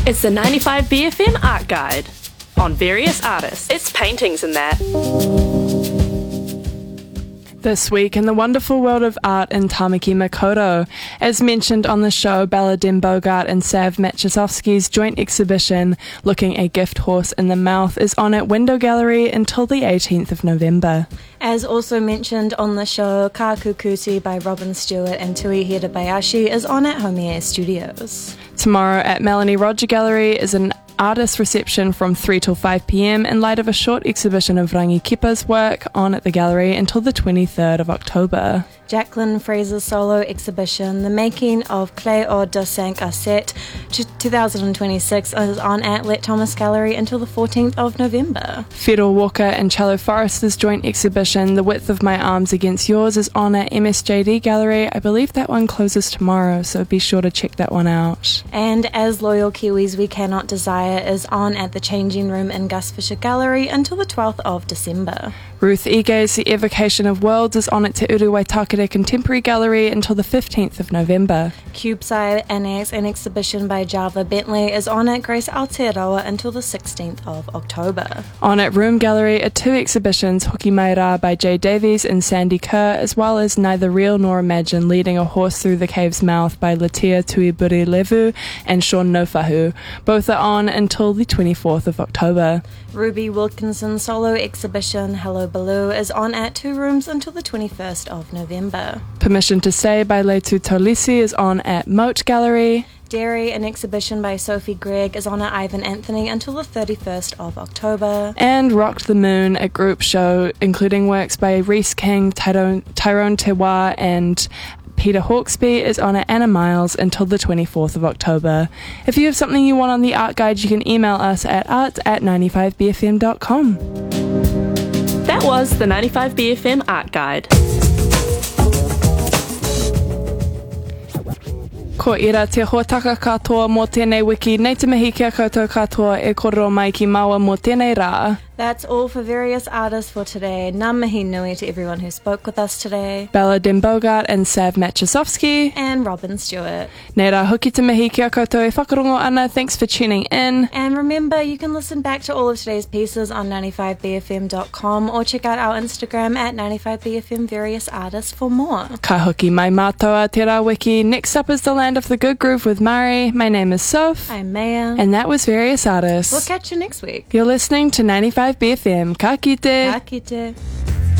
It's the 95BFM Art Guide on various artists. It's paintings and that. This week in the wonderful world of art in Tamaki Makaurau. As mentioned on the show, Bella Den Bogart and Sav Machasovsky's joint exhibition, Looking a Gift Horse in the Mouth, is on at Window Gallery until the 18th of November. As also mentioned on the show, Ka Kukuti by Robin Stewart and Tui Hirabayashi is on at Homie Studios. Tomorrow at Melanie Roger Gallery is an artist reception from 3 till 5 p.m. in light of a short exhibition of Rangi Kipa's work on at the gallery until the 23rd of October. Jacqueline Fraser's solo exhibition, The Making of Cleo de Saint-Asset 2026, is on at Let Thomas Gallery until the 14th of November. Fedor Walker and Cello Forrester's joint exhibition, The Width of My Arms Against Yours, is on at MSJD Gallery. I believe that one closes tomorrow, so be sure to check that one out. And As Loyal Kiwis We Cannot Desire is on at the Changing Room in Gus Fisher Gallery until the 12th of December. Ruth Ege's The Evocation of Worlds is on at Te Uru Waitakere Contemporary Gallery until the 15th of November. Cubeside Annex, an exhibition by Java Bentley, is on at Grace Aotearoa until the 16th of October. On at Room Gallery are two exhibitions, Hoki Mai Rā by Jay Davies and Sandy Kerr, as well as Neither Real Nor Imagined, Leading a Horse Through the Cave's Mouth by Latia Tuiburi Levu and Sean Nofahu. Both are on until the 24th of October. Ruby Wilkinson's solo exhibition, Hello Baloo, is on at Two Rooms until the 21st of November. Permission to Stay by Leitu Tolisi is on at Moat Gallery. Dairy, an exhibition by Sophie Gregg, is on at Ivan Anthony until the 31st of October. And Rocked the Moon, a group show including works by Reese King, Tyrone Tewa and Peter Hawksby, is on at Anna Miles until the 24th of October. If you have something you want on the art guide, you can email us at art@95bfm.com. That was the 95BFM Art Guide. Ko ira te hōtaka katoa mō tēnei wiki, nei te mihi kia koutou katoa e kororo mai ki maua mō tēnei rā. That's all for various artists for today. Ngā mihi nui to everyone who spoke with us today. Bella Den Bogart and Sav Machasovsky. And Robin Stewart. Nei rā hoki te mihi kia koutou e whakarongo ana. Thanks for tuning in. And remember, you can listen back to all of today's pieces on 95bfm.com or check out our Instagram at 95bfm various artists for more. Ka hoki mai mātoa te rā wiki. Next up is The Land of the Good Groove with Mari. My name is Soph. I'm Maya. And that was Various Artists. We'll catch you next week. You're listening to 95BFM. Ka kite. Ka kite.